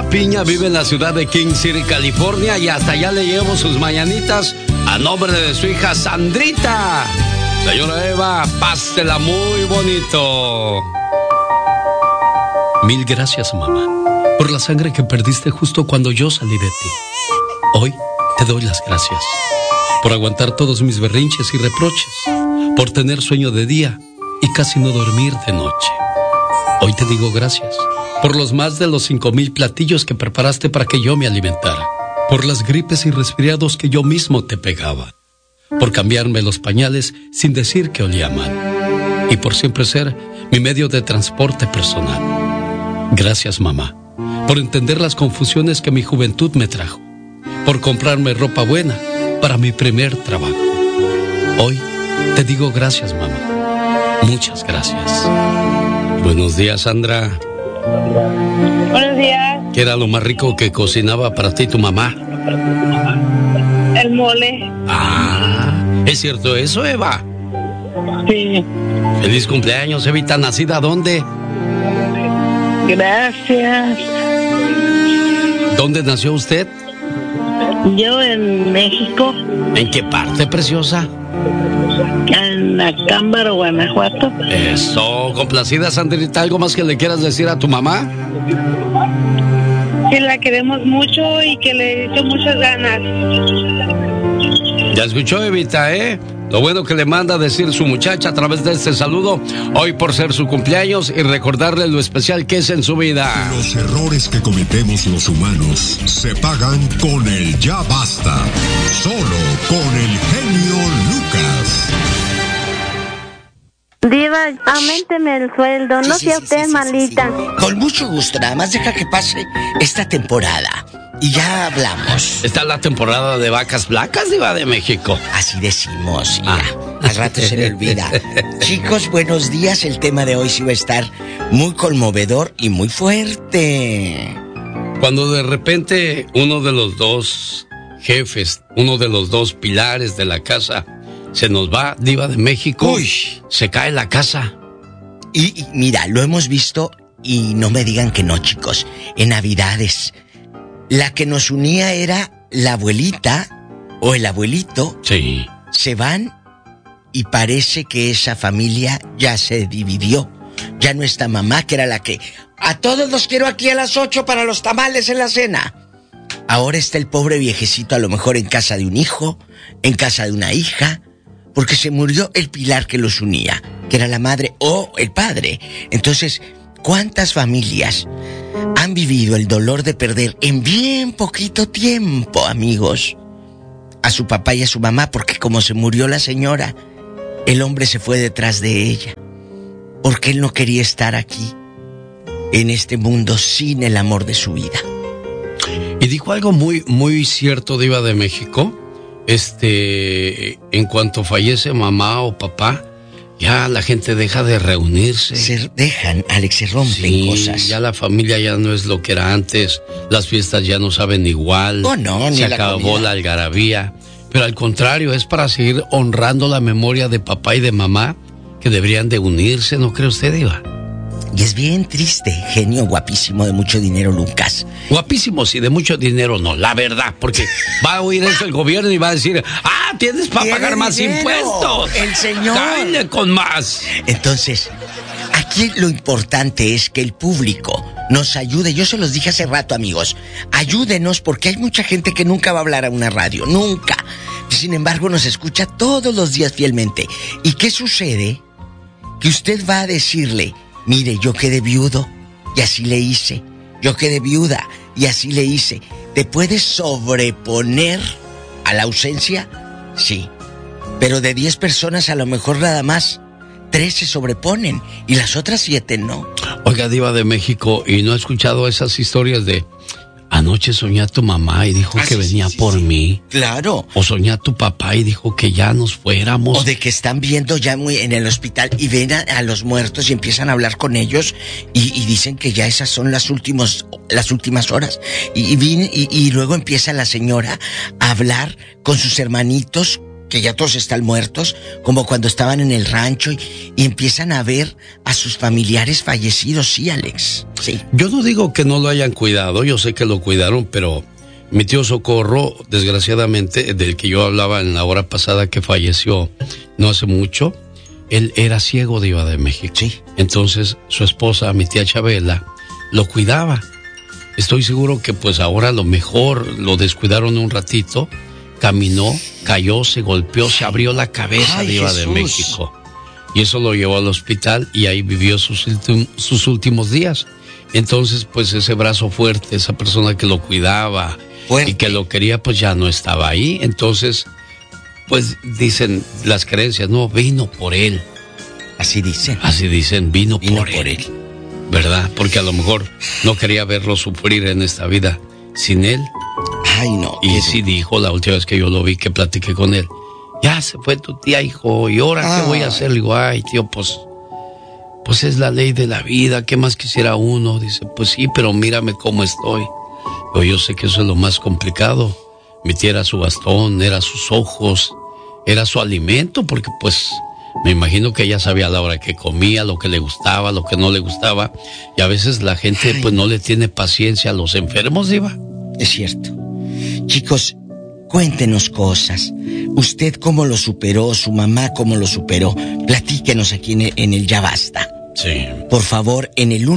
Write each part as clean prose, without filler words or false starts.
Piña vive en la ciudad de King City, California, y hasta allá le llevo sus mañanitas a nombre de su hija Sandrita. Señora Eva, pásela muy bonito. Mil gracias, mamá, por la sangre que perdiste justo cuando yo salí de ti. Hoy te doy las gracias por aguantar todos mis berrinches y reproches, por tener sueño de día y casi no dormir de noche. Hoy te digo gracias por los más de los 5,000 platillos que preparaste para que yo me alimentara, por las gripes y resfriados que yo mismo te pegaba, por cambiarme los pañales sin decir que olía mal, y por siempre ser mi medio de transporte personal. Gracias, mamá, por entender las confusiones que mi juventud me trajo, por comprarme ropa buena para mi primer trabajo. Hoy te digo gracias, mamá. Muchas gracias. Buenos días, Sandra. Buenos días. ¿Qué era lo más rico que cocinaba para ti tu mamá? El mole. Ah, ¿es cierto eso, Eva? Sí. Feliz cumpleaños, Evita. ¿Nacida dónde? Gracias. ¿Dónde nació usted? Yo en México. ¿En qué parte, preciosa? En Acámbaro, Guanajuato. Eso, complacida, Sandrita. ¿Algo más que le quieras decir a tu mamá? Que la queremos mucho y que le echo muchas ganas. Ya escuchó, Evita, ¿eh? Lo bueno que le manda a decir su muchacha a través de este saludo, hoy por ser su cumpleaños y recordarle lo especial que es en su vida. Los errores que cometemos los humanos se pagan con el ya basta. Solo con el genio Lucas. Diva, auménteme el sueldo, no sea usted malita. Con mucho gusto, nada más deja que pase esta temporada. Y ya hablamos. Está la temporada de vacas flacas, Diva de México. Así decimos, ya. Al rato se le olvida. Chicos, buenos días. El tema de hoy sí va a estar muy conmovedor y muy fuerte. Cuando de repente uno de los dos jefes, uno de los dos pilares de la casa, se nos va, Diva de México. Uy. Se cae la casa. Y mira, lo hemos visto y no me digan que no, chicos. En Navidades, la que nos unía era la abuelita o el abuelito. Sí. Se van y parece que esa familia ya se dividió. Ya no está mamá, que era la que... A todos los quiero aquí a las 8 para los tamales en la cena. Ahora está el pobre viejecito a lo mejor en casa de un hijo, en casa de una hija, porque se murió el pilar que los unía, que era la madre o el padre. Entonces, ¿cuántas familias han vivido el dolor de perder en bien poquito tiempo, amigos, a su papá y a su mamá? Porque como se murió la señora, el hombre se fue detrás de ella, porque él no quería estar aquí, en este mundo, sin el amor de su vida. Y dijo algo muy, muy cierto, Diva de México. En cuanto fallece mamá o papá, ya la gente deja de reunirse. Se dejan, Alex, se rompen cosas. Ya la familia ya no es lo que era antes. Las fiestas ya no saben igual. Oh, no, ni se la acabó comida. la algarabía. Pero al contrario, es para seguir honrando la memoria de papá y de mamá, que deberían de unirse, ¿no cree usted, Diva? Y es bien triste, genio guapísimo de mucho dinero, Lucas. Guapísimo, sí, de mucho dinero no, la verdad, porque va a oír eso el gobierno y va a decir, tienes para pagar más dinero, impuestos. el señor. Cállate con más. Entonces, aquí lo importante es que el público nos ayude. Yo se los dije hace rato, amigos. Ayúdenos, porque hay mucha gente que nunca va a hablar a una radio, nunca. Sin embargo, nos escucha todos los días fielmente. ¿Y qué sucede? Que usted va a decirle, mire, yo quedé viudo y así le hice. Yo quedé viuda y así le hice. ¿Te puedes sobreponer a la ausencia? Sí. Pero de 10 personas a lo mejor nada más 3 se sobreponen y las otras 7 no. Oiga, Diva de México, ¿y no ha escuchado esas historias de anoche soñé a tu mamá y dijo que venía por mí? Claro. O soñé a tu papá y dijo que ya nos fuéramos. O de que están viendo ya muy en el hospital y ven a los muertos y empiezan a hablar con ellos y dicen que ya esas son las últimas horas. Y luego empieza la señora a hablar con sus hermanitos que ya todos están muertos, como cuando estaban en el rancho y empiezan a ver a sus familiares fallecidos, sí, Alex. Sí. Yo no digo que no lo hayan cuidado, yo sé que lo cuidaron, pero mi tío Socorro, desgraciadamente, del que yo hablaba en la hora pasada que falleció no hace mucho, él era ciego, Diva de México. Sí. Entonces su esposa, mi tía Chabela, lo cuidaba. Estoy seguro que pues ahora a lo mejor lo descuidaron un ratito, caminó, cayó, se golpeó, se abrió la cabeza, Diva de México. Y eso lo llevó al hospital y ahí vivió sus últimos días. Entonces pues ese brazo fuerte, esa persona que lo cuidaba y que lo quería, pues ya no estaba ahí. Entonces pues dicen las creencias, no, vino por él. Así dicen, vino por él. ¿Verdad? Porque a lo mejor no quería verlo sufrir en esta vida sin él. Ay, no. Y sí dijo la última vez que yo lo vi, que platiqué con él, ya se fue tu tía, hijo, ¿y ahora qué voy a hacer? Le digo, ay, tío, pues es la ley de la vida, ¿qué más quisiera uno? Dice, pues sí, pero mírame cómo estoy. Pero yo sé que eso es lo más complicado. Mi tía era su bastón, era sus ojos, era su alimento, porque pues me imagino que ella sabía a la hora que comía, lo que le gustaba, lo que no le gustaba. Y a veces la gente pues no le tiene paciencia a los enfermos, Diva. Es cierto. Chicos, cuéntenos cosas. ¿Usted cómo lo superó? ¿Su mamá cómo lo superó? Platíquenos aquí en el Ya Basta. Sí. Por favor, en el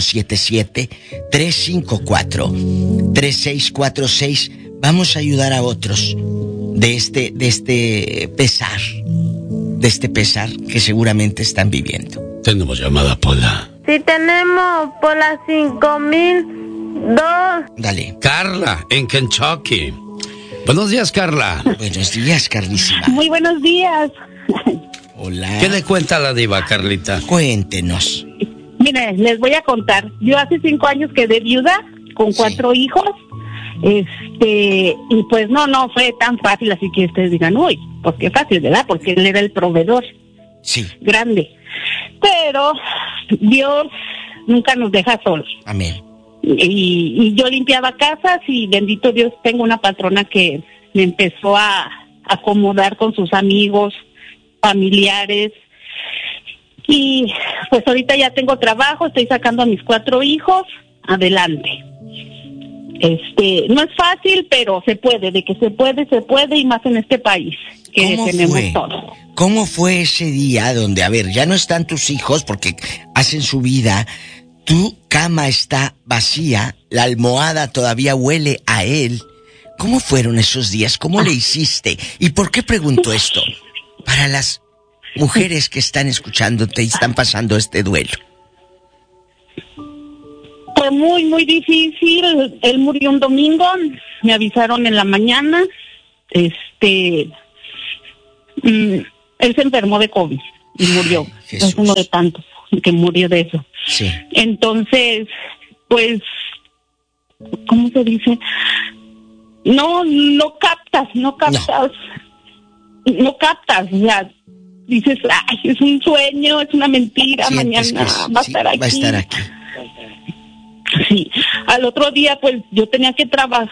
1877-354-3646 vamos a ayudar a otros de este pesar que seguramente están viviendo. Tenemos llamada, Pola. Sí, tenemos Pola 5002. Dale. Carla, en Kentucky. Buenos días, Carla. Buenos días, Carlísima. Muy buenos días. Hola. ¿Qué le cuenta la Diva, Carlita? Cuéntenos. Mire, les voy a contar. Yo hace 5 años quedé viuda con 4 hijos. Y pues no fue tan fácil, así que ustedes digan, uy, pues qué fácil, ¿verdad? Porque él era el proveedor. Sí. Grande. Pero Dios nunca nos deja solos. Amén. Y yo limpiaba casas y bendito Dios, tengo una patrona que me empezó a acomodar con sus amigos, familiares. Y pues ahorita ya tengo trabajo, estoy sacando a mis 4 hijos adelante. No es fácil, pero se puede, de que se puede, y más en este país, que tenemos todo. ¿Cómo fue ese día donde, a ver, ya no están tus hijos porque hacen su vida, tu cama está vacía, la almohada todavía huele a él? ¿Cómo fueron esos días? ¿Cómo le hiciste? ¿Y por qué pregunto esto? Para las mujeres que están escuchándote y están pasando este duelo. Fue muy, muy difícil. Él murió un domingo, me avisaron en la mañana. Él se enfermó de COVID y murió. Es uno de tantos que murió de eso. Sí. Entonces, pues, ¿cómo se dice? No captas, o sea, dices, ay, es un sueño, es una mentira, mañana va a estar aquí. Va a estar aquí. Sí, al otro día pues yo tenía que trabajar.